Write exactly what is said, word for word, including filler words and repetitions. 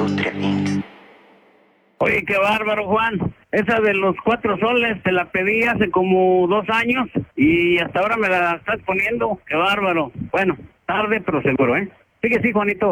Industria inc. Oye, qué bárbaro, Juan. Esa de los cuatro soles te la pedí hace como dos años y hasta ahora me la estás poniendo. Qué bárbaro. Bueno, tarde pero seguro, ¿eh? Sigue, sí, Juanito.